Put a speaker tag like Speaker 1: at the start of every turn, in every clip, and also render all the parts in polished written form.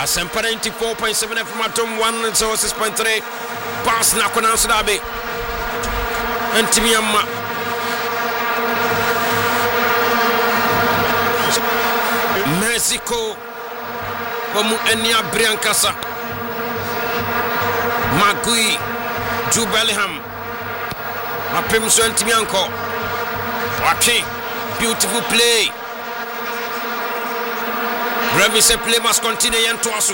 Speaker 1: Asempa 94.7 FM Atom 106.3 pass na kona so dabe antimi amma Mexico como enia Briancasa Magui Jude Bellingham apem so antimi anko watching beautiful play. Remy se play must continue to us.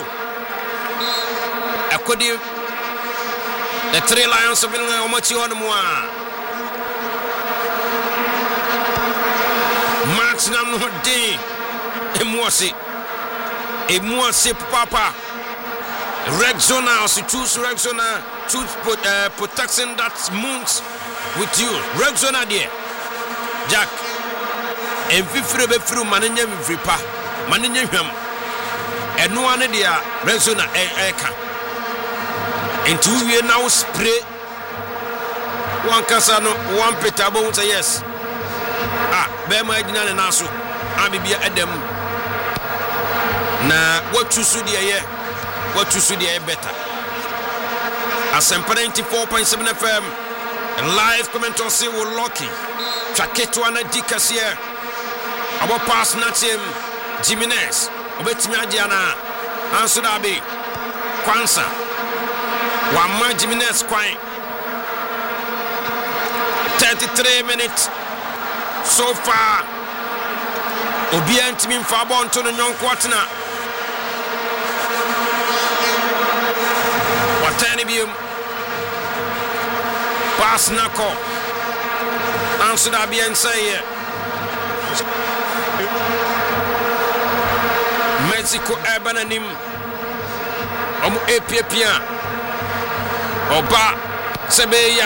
Speaker 1: Akodi the three Lions of Omachi on moi. Match no day. Emoisi papa. Rexona, so choose Rexona, choose protection that moons with you. Rexona dear. Jack. And fifty through managing fripa. Managing him. And no one idea. Rexona eka. And 2 years now spray. One Casano, one Petabo say yes. Bema Idina and Nasu. Amibia Adam. Na what you should hear. What you should hear better. Asempa 94.7 FM. Live comment on say we're lucky. Chaketo ana dikasia. Our pass natim Jimenez. Obetimi Adiana. Ansudabi. Kwansa. Wama Jimenez Kwai. 33 minutes so far. Obiantimi Fabon to the young quarter. Watanibium pass Nako. Ansudabi and say Mexico Ebananim Omu Epia Oba Sebeya